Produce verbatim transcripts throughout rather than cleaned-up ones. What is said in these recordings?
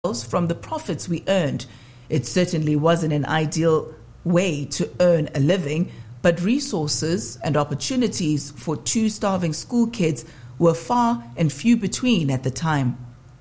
from the profits we earned. It certainly wasn't an ideal way to earn a living, but resources and opportunities for two starving school kids were far and few between at the time.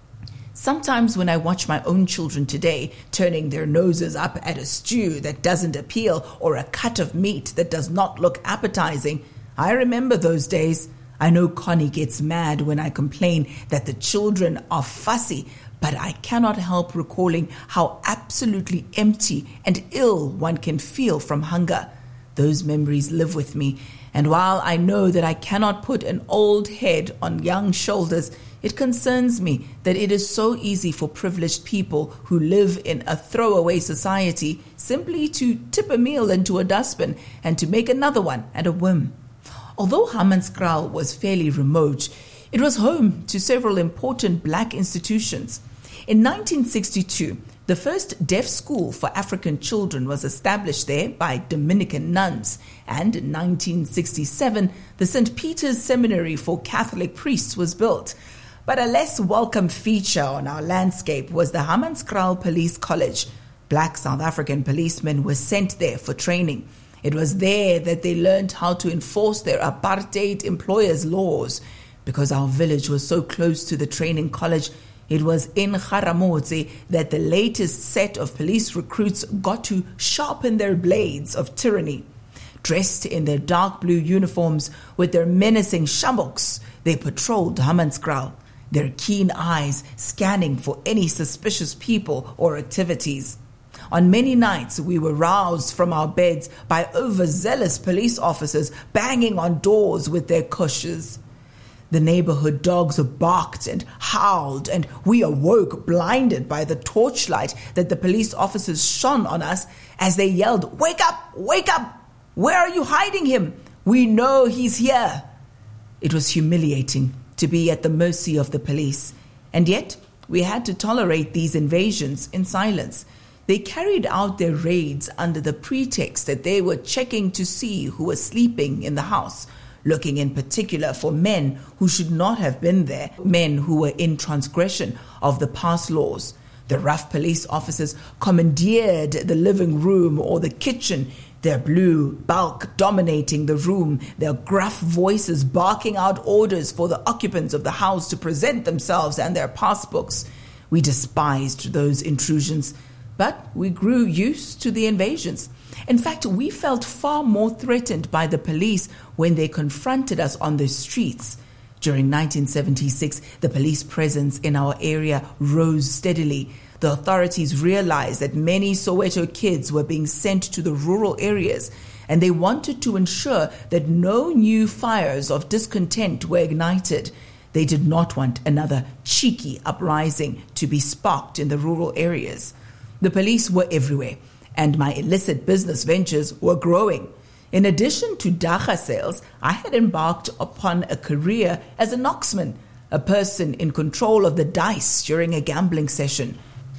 Sometimes when I watch my own children today turning their noses up at a stew that doesn't appeal or a cut of meat that does not look appetizing, I remember those days. I know Connie gets mad when I complain that the children are fussy, but I cannot help recalling how absolutely empty and ill one can feel from hunger. Those memories live with me, and while I know that I cannot put an old head on young shoulders, it concerns me that it is so easy for privileged people who live in a throwaway society simply to tip a meal into a dustbin and to make another one at a whim. Although Hammanskraal was fairly remote, it was home to several important black institutions. In nineteen sixty-two, the first deaf school for African children was established there by Dominican nuns, and in nineteen sixty-seven, the Saint Peter's Seminary for Catholic priests was built. But a less welcome feature on our landscape was the Hammanskraal Police College. Black South African policemen were sent there for training. It was there that they learned how to enforce their apartheid employers' laws. Because our village was so close to the training college, it was in Garamotse that the latest set of police recruits got to sharpen their blades of tyranny. Dressed in their dark blue uniforms with their menacing shamboks, they patrolled Hammanskraal, their keen eyes scanning for any suspicious people or activities. On many nights, we were roused from our beds by overzealous police officers banging on doors with their cushions. The neighborhood dogs barked and howled, and we awoke blinded by the torchlight that the police officers shone on us as they yelled, "Wake up! Wake up! Where are you hiding him? We know he's here." It was humiliating to be at the mercy of the police, and yet we had to tolerate these invasions in silence. They carried out their raids under the pretext that they were checking to see who was sleeping in the house, looking in particular for men who should not have been there, men who were in transgression of the past laws. The rough police officers commandeered the living room or the kitchen, their blue bulk dominating the room, their gruff voices barking out orders for the occupants of the house to present themselves and their passbooks. We despised those intrusions, but we grew used to the invasions. In fact, we felt far more threatened by the police when they confronted us on the streets. During nineteen seventy-six, the police presence in our area rose steadily. The authorities realized that many Soweto kids were being sent to the rural areas, and they wanted to ensure that no new fires of discontent were ignited. They did not want another cheeky uprising to be sparked in the rural areas. The police were everywhere, and my illicit business ventures were growing. In addition to dacha sales, I had embarked upon a career as a knocksman, a person in control of the dice during a gambling session.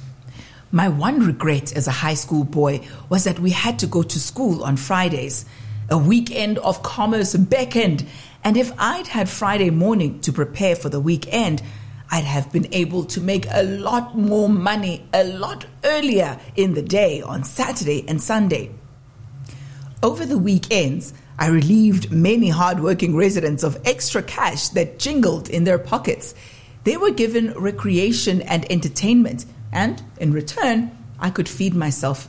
My one regret as a high school boy was that we had to go to school on Fridays. A weekend of commerce beckoned, and if I'd had Friday morning to prepare for the weekend, I'd have been able to make a lot more money a lot earlier in the day on Saturday and Sunday. Over the weekends, I relieved many hard-working residents of extra cash that jingled in their pockets. They were given recreation and entertainment, and in return, I could feed myself.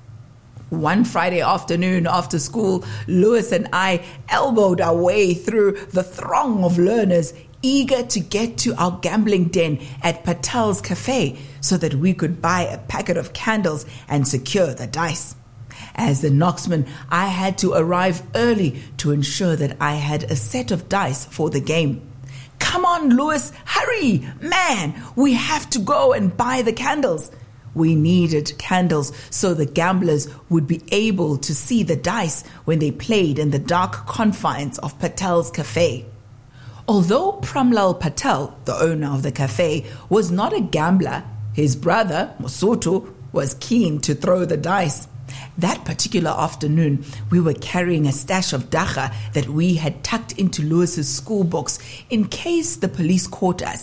One Friday afternoon after school, Lewis and I elbowed our way through the throng of learners, eager to get to our gambling den at Patel's Cafe so that we could buy a packet of candles and secure the dice. As the knocksman, I had to arrive early to ensure that I had a set of dice for the game. "Come on, Lewis, hurry! Man, we have to go and buy the candles." We needed candles so the gamblers would be able to see the dice when they played in the dark confines of Patel's Cafe. Although Pramlal Patel, the owner of the cafe, was not a gambler, his brother, Mosotho, was keen to throw the dice. That particular afternoon, we were carrying a stash of dacha that we had tucked into Lewis's school books in case the police caught us.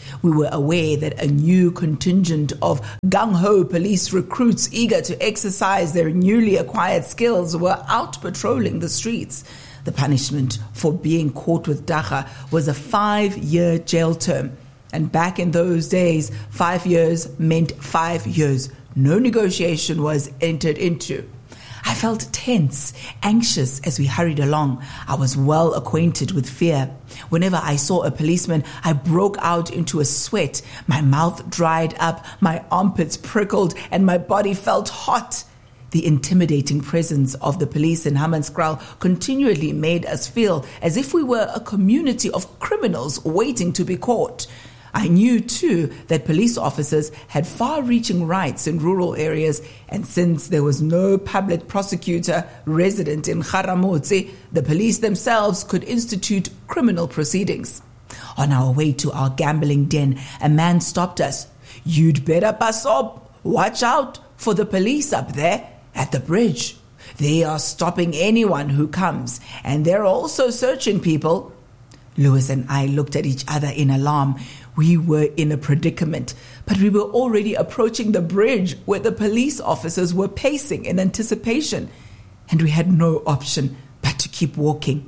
We were aware that a new contingent of gung-ho police recruits eager to exercise their newly acquired skills were out patrolling the streets. The punishment for being caught with dagga was a five-year jail term. And back in those days, five years meant five years. No negotiation was entered into. I felt tense, anxious as we hurried along. I was well acquainted with fear. Whenever I saw a policeman, I broke out into a sweat. My mouth dried up, my armpits prickled, and my body felt hot. The intimidating presence of the police in Hammanskraal continually made us feel as if we were a community of criminals waiting to be caught. I knew, too, that police officers had far-reaching rights in rural areas, and since there was no public prosecutor resident in Garamotse, the police themselves could institute criminal proceedings. On our way to our gambling den, a man stopped us. "You'd better pass up. Watch out for the police up there at the bridge. They are stopping anyone who comes, and they're also searching people." Lewis and I looked at each other in alarm. We were in a predicament, but we were already approaching the bridge where the police officers were pacing in anticipation, and we had no option but to keep walking.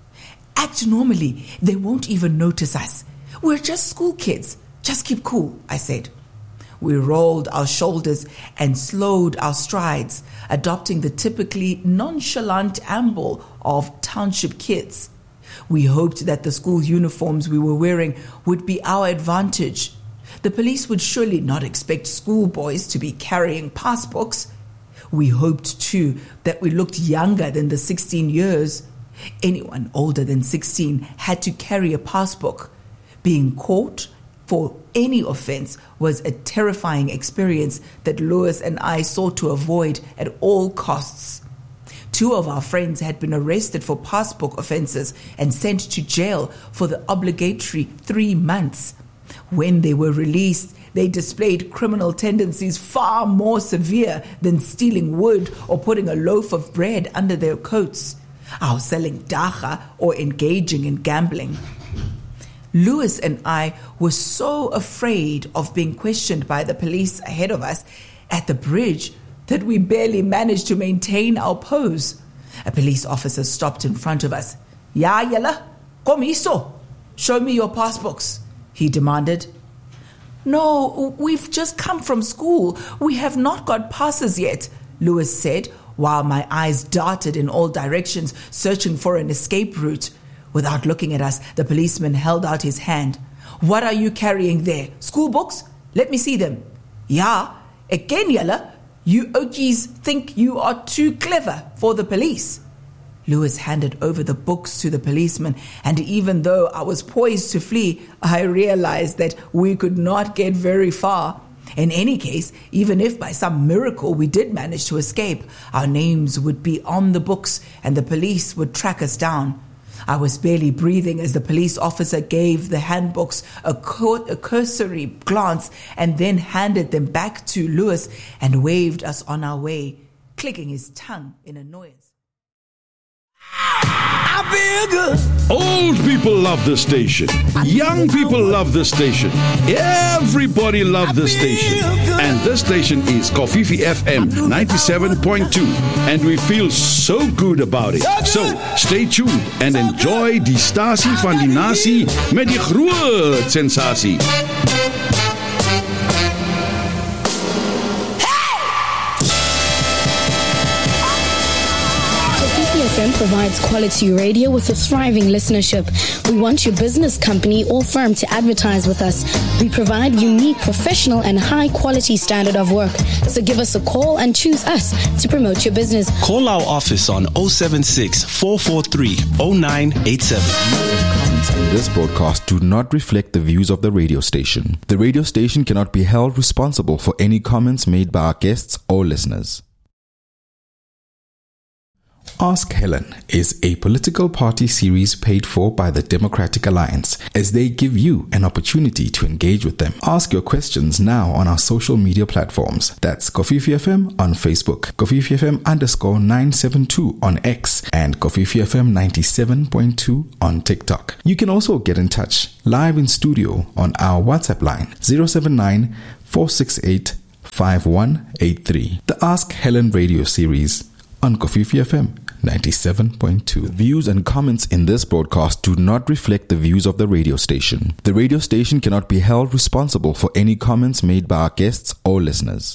"Act normally. They won't even notice us. We're just school kids. Just keep cool," I said. We rolled our shoulders and slowed our strides, adopting the typically nonchalant amble of township kids. We hoped that the school uniforms we were wearing would be our advantage. The police would surely not expect schoolboys to be carrying passbooks. We hoped, too, that we looked younger than the sixteen years. Anyone older than sixteen had to carry a passbook. Being caught for any offense was a terrifying experience that Lewis and I sought to avoid at all costs. Two of our friends had been arrested for passbook offenses and sent to jail for the obligatory three months. When they were released, they displayed criminal tendencies far more severe than stealing wood or putting a loaf of bread under their coats, or selling dagga or engaging in gambling. Lewis and I were so afraid of being questioned by the police ahead of us at the bridge that we barely managed to maintain our pose. A police officer stopped in front of us. "Ya yalla, kom hierso. Show me your passbooks," he demanded. "No, we've just come from school. We have not got passes yet," Lewis said, while my eyes darted in all directions, searching for an escape route. Without looking at us, the policeman held out his hand. "What are you carrying there? School books? Let me see them." "Ja, ek ken julle. You ouchies think you are too clever for the police." Lewis handed over the books to the policeman, and even though I was poised to flee, I realized that we could not get very far. In any case, even if by some miracle we did manage to escape, our names would be on the books and the police would track us down. I was barely breathing as the police officer gave the handbooks a, cur- a cursory glance and then handed them back to Lewis and waved us on our way, clicking his tongue in annoyance. I feel good. Old people love this station. Young people love this station. Everybody loves this station. And this station is Kofifi F M ninety-seven point two. And we feel so good about it. So stay tuned and enjoy die stasie van die nasie met die groot sensasie. F M provides quality radio with a thriving listenership. We want your business, company, or firm to advertise with us. We provide unique, professional, and high-quality standard of work. So give us a call and choose us to promote your business. Call our office on zero seven six, four four three, zero nine eight seven. Comments in this broadcast do not reflect the views of the radio station. The radio station cannot be held responsible for any comments made by our guests or listeners. Ask Helen is a political party series paid for by the Democratic Alliance as they give you an opportunity to engage with them. Ask your questions now on our social media platforms. That's Kofifi F M on Facebook, Kofifi F M underscore nine seven two on X, and Kofifi F M ninety-seven point two on TikTok. You can also get in touch live in studio on our WhatsApp line zero seven nine four six eight five one eight three. The Ask Helen radio series on Kofifi F M ninety-seven point two. The views and comments in this broadcast do not reflect the views of the radio station. The radio station cannot be held responsible for any comments made by our guests or listeners.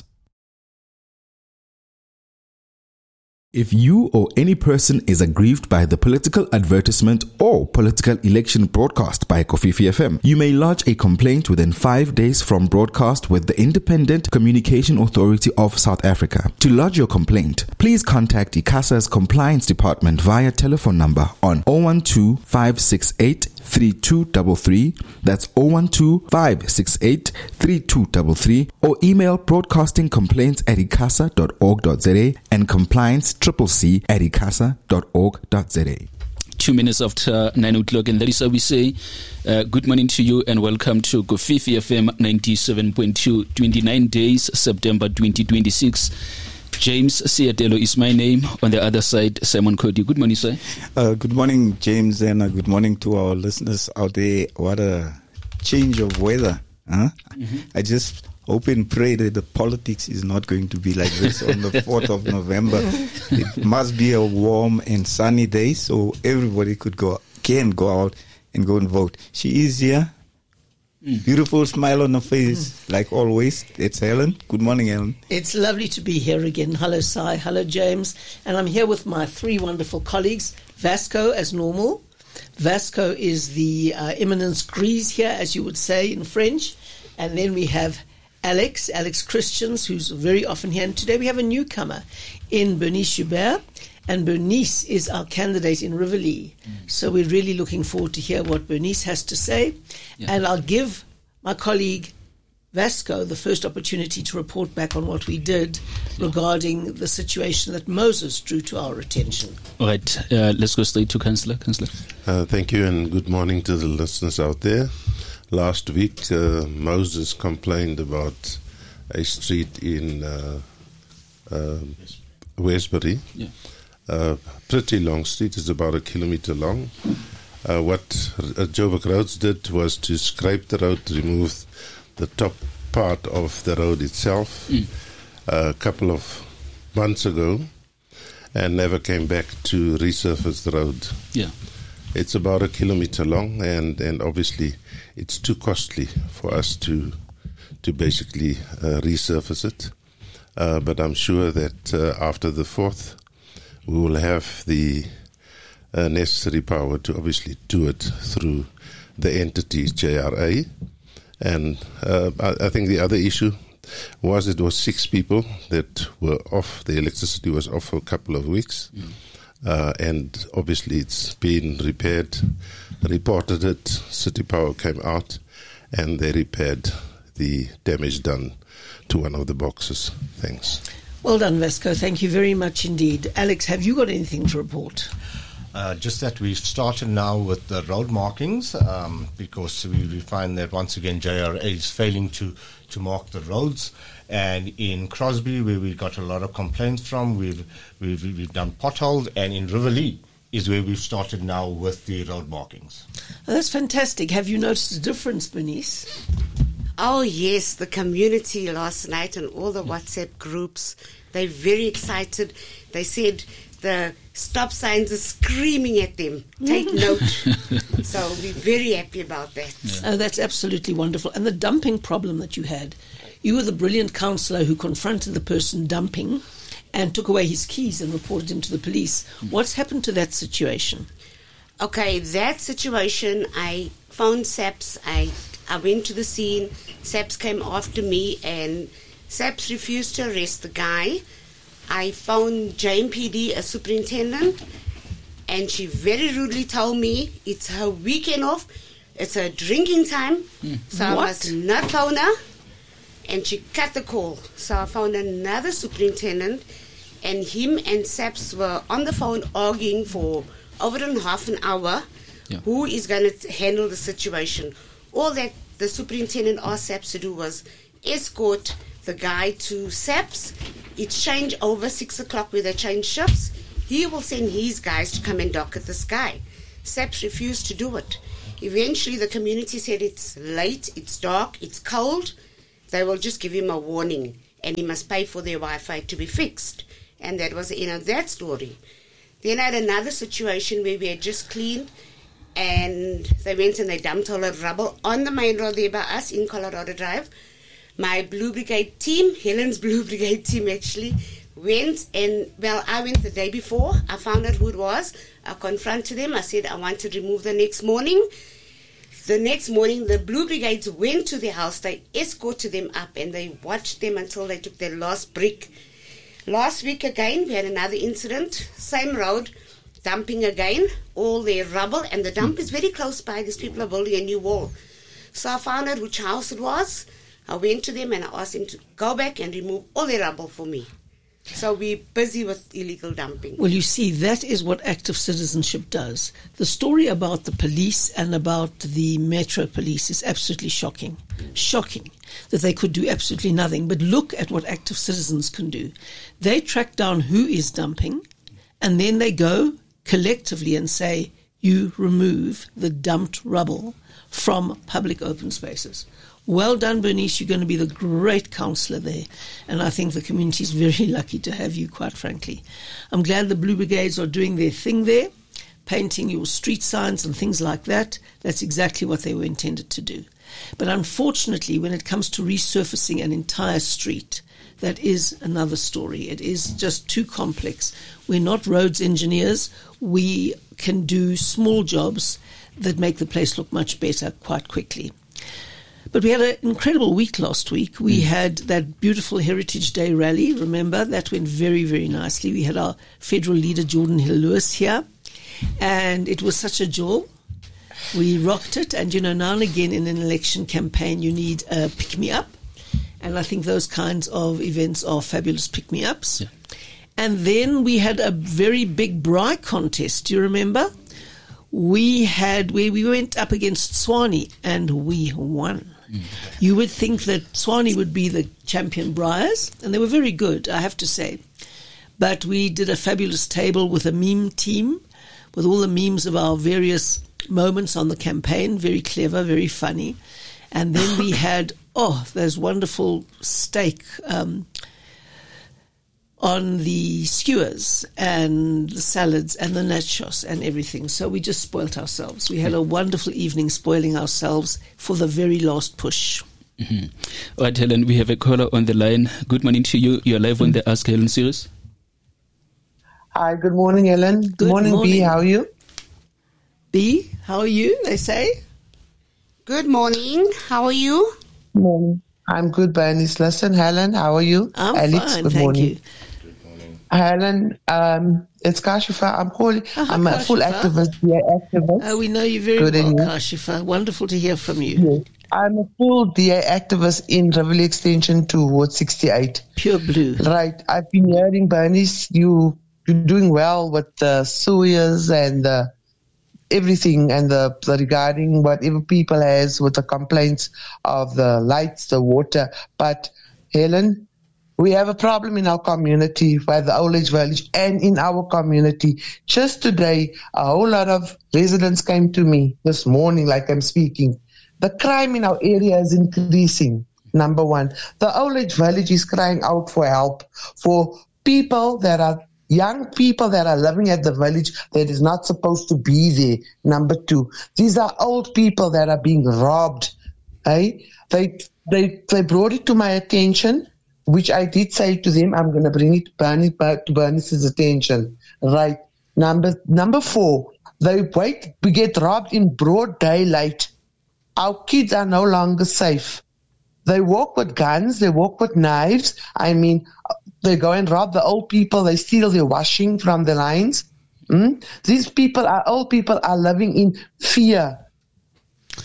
If you or any person is aggrieved by the political advertisement or political election broadcast by Kofifi F M, you may lodge a complaint within five days from broadcast with the Independent Communication Authority of South Africa. To lodge your complaint, please contact ICASA's Compliance Department via telephone number on zero one two five six eight three two three three, that's zero one two five six eight three two three three, or email broadcasting complaints at icasa dot org dot za and compliance triple C at icasa dot org dot za. Two minutes after nine o'clock, and that is how we say uh, good morning to you and welcome to Kofifi F M ninety-seven point two, twenty-nine days, September twenty twenty-six. James Siatelo is my name. On the other side, Simon Cody. Good morning, sir. Uh, good morning, James, and uh, good morning to our listeners out there. What a change of weather. Huh? Mm-hmm. I just hope and pray that the politics is not going to be like this on the fourth of November. It must be a warm and sunny day so everybody could go, can go out and go and vote. She is here. Mm. Beautiful smile on her face, mm. like always. It's Helen. Good morning, Helen. It's lovely to be here again. Hello, Sai. Hello, James. And I'm here with my three wonderful colleagues. Vasco, as normal. Vasco is the uh, eminence grise here, as you would say in French. And then we have Alex, Alex Christians, who's very often here. And today we have a newcomer in Bernice Joubert. And Bernice is our candidate in Rivoli. Mm. So we're really looking forward to hear what Bernice has to say. Yeah. And I'll give my colleague Vasco the first opportunity to report back on what we did yeah. regarding the situation that Moses drew to our attention. All right, uh, let's go straight to Councillor. Councillor. Uh, thank you and good morning to the listeners out there. Last week, uh, Moses complained about a street in uh, uh, Westbury. Yeah. Uh, pretty long street, it's about a kilometer long. Uh, what uh, Joburg Roads did was to scrape the road, remove the top part of the road itself mm. uh, a couple of months ago, and never came back to resurface the road. Yeah, it's about a kilometer long, and, and obviously it's too costly for us to to basically uh, resurface it. Uh, but I'm sure that uh, after the fourth, we will have the uh, necessary power to obviously do it through the entity J R A. And uh, I, I think the other issue was it was six people that were off. The electricity was off for a couple of weeks. Mm. Uh, and obviously it's been repaired, reported it, City Power came out, and they repaired the damage done to one of the boxes. Thanks. Well done, Vasco. Thank you very much indeed. Alex, have you got anything to report? Uh, just that we've started now with the road markings um, because we, we find that once again J R A is failing to, to mark the roads. And in Crosby, where we got a lot of complaints from, we've, we've, we've done potholes. And in Rivoli is where we've started now with the road markings. Oh, that's fantastic. Have you noticed a difference, Bernice? Oh, yes, the community last night and all the WhatsApp groups, they're very excited. They said the stop signs are screaming at them. Take note. So we're very happy about that. Yeah. Oh, that's absolutely wonderful. And the dumping problem that you had, you were the brilliant councillor who confronted the person dumping and took away his keys and reported him to the police. What's happened to that situation? Okay, that situation, I phoned SAPS. I I went to the scene. SAPS came after me, and SAPS refused to arrest the guy. I phoned J M P D, a superintendent, and she very rudely told me it's her weekend off. It's her drinking time, mm. so what? I must not phone her. And she cut the call. So I found another superintendent, and him and SAPS were on the phone arguing for over than half an hour. Yeah. Who is going to handle the situation? All that the superintendent asked SAPS to do was escort the guy to SAPS. It's change over six o'clock where they change shifts. He will send his guys to come and dock at this guy. SAPS refused to do it. Eventually, the community said it's late, it's dark, it's cold. They will just give him a warning, and he must pay for their Wi-Fi to be fixed. And that was the end of that story. Then I had another situation where we had just cleaned, and they went and they dumped all the rubble on the main road there by us in Colorado Drive. My Blue Brigade team, Helen's Blue Brigade team actually, went and, well, I went the day before. I found out who it was. I confronted them. I said I want to remove the next morning. The next morning, the Blue Brigades went to their house. They escorted them up and they watched them until they took their last brick. Last week again, we had another incident, same road, dumping again, all their rubble, and the dump is very close by. These people are building a new wall. So I found out which house it was. I went to them and I asked them to go back and remove all their rubble for me. So we're busy with illegal dumping. Well, you see, that is what active citizenship does. The story about the police and about the Metro Police is absolutely shocking. Shocking that they could do absolutely nothing. But look at what active citizens can do. They track down who is dumping, and then they go collectively and say, you remove the dumped rubble from public open spaces. Well done, Bernice. You're going to be the great counsellor there. And I think the community is very lucky to have you, quite frankly. I'm glad the Blue Brigades are doing their thing there, painting your street signs and things like that. That's exactly what they were intended to do. But unfortunately, when it comes to resurfacing an entire street, that is another story. It is just too complex. We're not roads engineers. We can do small jobs that make the place look much better quite quickly. But we had an incredible week last week. We mm. had that beautiful Heritage Day rally. Remember, that went very, very nicely. We had our federal leader, Jordan Hill-Lewis, here. And it was such a joy. We rocked it. And, you know, now and again in an election campaign, you need a pick-me-up. And I think those kinds of events are fabulous pick-me-ups. Yeah. And then we had a very big braai contest. Do you remember? We had where we went up against Swanee and we won. Mm. You would think that Swanee would be the champion braaiers, and they were very good, I have to say. But we did a fabulous table with a meme team, with all the memes of our various moments on the campaign. Very clever, very funny. And then we had, oh, those wonderful steak um, on the skewers and the salads and the nachos and everything. So we just spoilt ourselves. We had a wonderful evening spoiling ourselves for the very last push. Mm-hmm. All right, Helen, we have a caller on the line. Good morning to you. You're live on the Ask Helen series. Hi, good morning, Helen. Good, good morning, morning, B. How are you? B, how are you, they say? Good morning. How are you? Morning. I'm good, Bernice. Listen, Helen, how are you? I'm Alex, fine, good thank morning. you. Helen, um, it's Kashifa. I'm calling. Uh-huh, I'm a Kashifa. full activist. Yeah, activist. Oh, we know you very Good well, you. Kashifa. Wonderful to hear from you. Yes. I'm a full D A activist in Rivoli Extension two, Ward sixty-eight. Pure blue. Right. I've been hearing, Bernice, you, you're doing well with the sewers and the everything and the, the regarding whatever people has with the complaints of the lights, the water. But, Helen, we have a problem in our community by the Old Age Village and in our community. Just today, a whole lot of residents came to me this morning, like I'm speaking. The crime in our area is increasing, number one. The Old Age Village is crying out for help for people that are young people that are living at the village that is not supposed to be there, number two. These are old people that are being robbed. Eh? They, they, they brought it to my attention, which I did say to them, I'm going to bring it to, Bernie, to Bernice's attention. Right. Number number four, they wait, we get robbed in broad daylight. Our kids are no longer safe. They walk with guns, they walk with knives. I mean, they go and rob the old people, they steal their washing from the lines. Mm? These people are, old people are living in fear.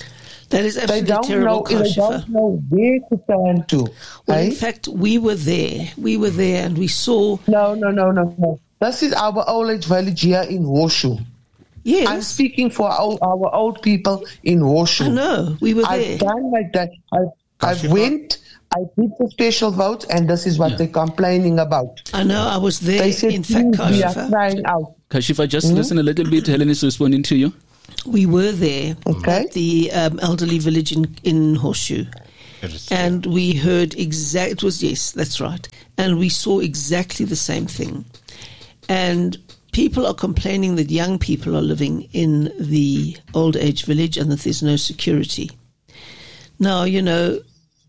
That is absolutely they don't terrible, know, they Kashifa. don't know where to turn to. Well, eh? in fact, we were there. We were there and we saw... No, no, no, no, no. This is our old age village here in Horseshoe. Yes. I'm speaking for our, our old people in Horseshoe. I know. We were I've there. done like that. I, I went, I did the special vote, and this is what Yeah. they're complaining about. I know. I was there. They said, in fact, "Please, we are Kashifa, crying out." Kashifa, just Hmm? listen a little bit. Helen is responding to you. we were there Okay. at the um, elderly village in, in Horseshoe. And we heard exact, it was, yes, that's right. And we saw exactly the same thing. And people are complaining that young people are living in the old age village and that there's no security. Now, you know,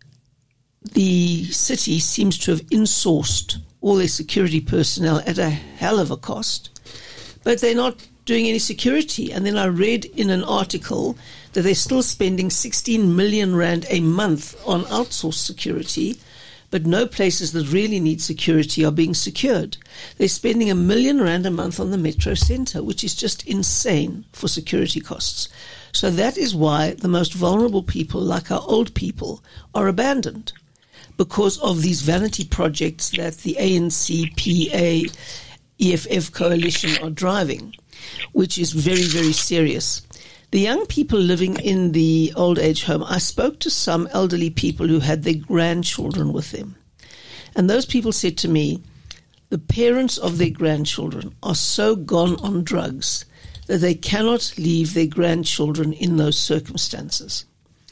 the city seems to have insourced all their security personnel at a hell of a cost, but they're not doing any security. And then I read in an article that they're still spending sixteen million rand a month on outsourced security, but no places that really need security are being secured. They're spending a million rand a month on the Metro Centre, which is just insane for security costs. So that is why the most vulnerable people, like our old people, are abandoned, because of these vanity projects that the A N C, P A, E F F coalition are driving, which is very, very serious. The young people living in the old age home, I spoke to some elderly people who had their grandchildren with them. And those people said to me, the parents of their grandchildren are so gone on drugs that they cannot leave their grandchildren in those circumstances,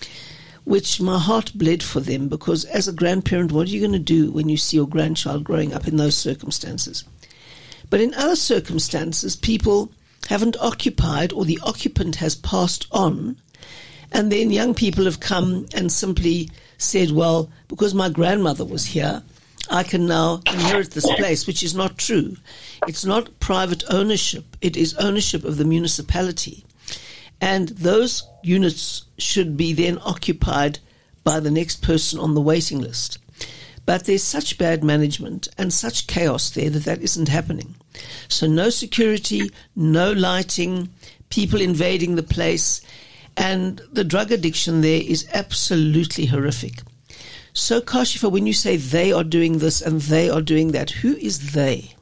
which my heart bled for them, because as a grandparent, what are you going to do when you see your grandchild growing up in those circumstances? But in other circumstances, people haven't occupied, or the occupant has passed on, and then young people have come and simply said, well, because my grandmother was here, I can now inherit this place, which is not true. It's not private ownership. It is ownership of the municipality. And those units should be then occupied by the next person on the waiting list. But there's such bad management and such chaos there that that isn't happening. So no security, no lighting, people invading the place, and the drug addiction there is absolutely horrific. So, Kashifa, when you say they are doing this and they are doing that, who is they?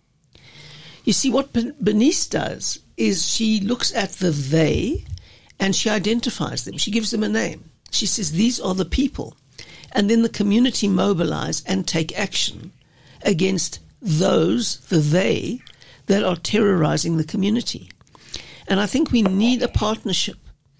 You see, what Bernice does is she looks at the they and she identifies them. She gives them a name. She says, these are the people. And then the community mobilize and take action against those, the they, that are terrorizing the community. And I think we need a partnership,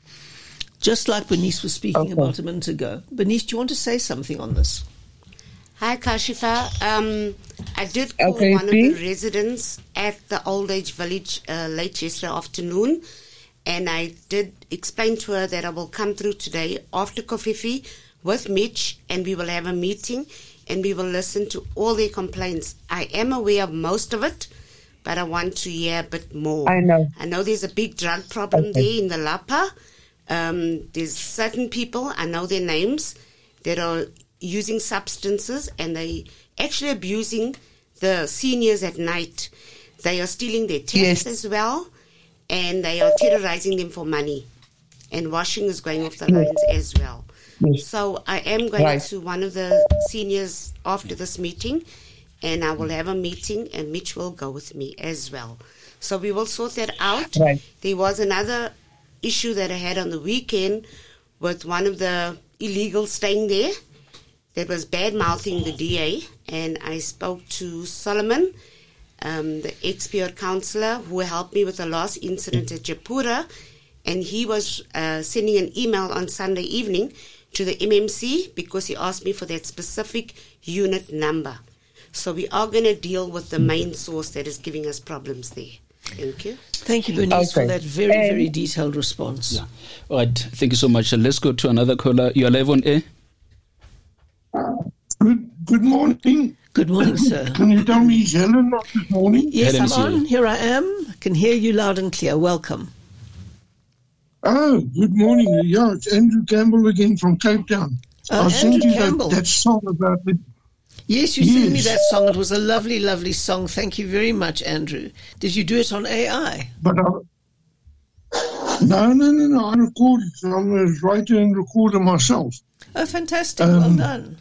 just like Bernice was speaking okay. about a minute ago. Bernice, do you want to say something on this? Hi, Kashifa. Um, I did call okay, one please. of the residents at the old age village uh, late yesterday afternoon, and I did explain to her that I will come through today after Kofifi with Mitch, and we will have a meeting, and we will listen to all their complaints. I am aware of most of it, but I want to hear a bit more. I know. I know there's a big drug problem okay. there in the Lapa. Um, there's certain people, I know their names, that are using substances, and they actually abusing the seniors at night. They are stealing their taps yes. as well, and they are terrorizing them for money. And washing is going off the yes. lines as well. Yes. So I am going right. to one of the seniors after this meeting, and I will have a meeting, and Mitch will go with me as well. So we will sort that out. Right. There was another issue that I had on the weekend with one of the illegals staying there that was bad-mouthing the D A, and I spoke to Solomon, um, the ex-peer councillor, who helped me with the last incident at Japura, and he was uh, sending an email on Sunday evening to the M M C because he asked me for that specific unit number. So we are going to deal with the main source that is giving us problems there. Thank you. Thank you, Bernice, okay. for that very, um, very detailed response. Yeah. All right. Thank you so much. Uh, let's go to another caller. You are live on air. Good good morning. Good morning, sir. Can you tell me, is Helen not this morning? Yes, Helen I'm on. Here I am. I can hear you loud and clear. Welcome. Oh, good morning. Yeah, it's Andrew Campbell again from Cape Town. Uh, I sent Andrew you Campbell. that, that song about the... Yes, you yes. sent me that song. It was a lovely, lovely song. Thank you very much, Andrew. Did you do it on A I? But I, No, no, no, no. I recorded. I'm a writer and recorder myself. Oh, fantastic. Um, well done.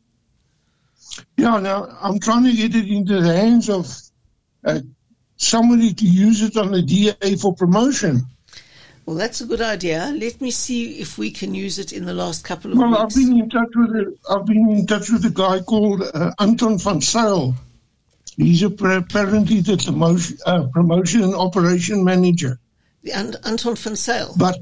Yeah, now I'm trying to get it into the hands of uh, somebody to use it on the D A for promotion. Well, that's a good idea. Let me see if we can use it in the last couple of well, weeks. I've been in touch with a, I've been in touch with a guy called uh, Anton van Zyl. He's a, apparently the promotion, uh, promotion and operation manager. The An- Anton van Zyl? But,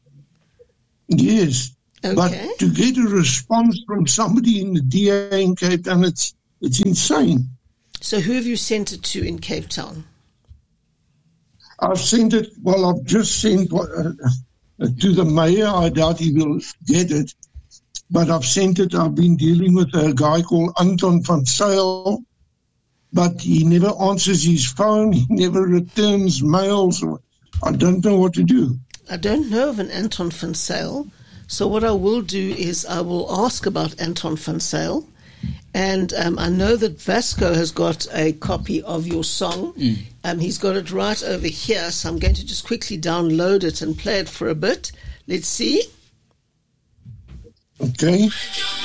yes. Okay. But to get a response from somebody in the D A in Cape Town, it's, it's insane. So who have you sent it to in Cape Town? I've sent it, well, I've just sent uh, uh, to the mayor. I doubt he will get it. But I've sent it. I've been dealing with a guy called Anton van Zyl. But he never answers his phone. He never returns mails. I don't know what to do. I don't know of an Anton van Zyl. So what I will do is I will ask about Anton van Zyl. And um, I know that Vasco has got a copy of your song. Mm. Um, he's got it right over here. So I'm going to just quickly download it and play it for a bit. Let's see. Okay.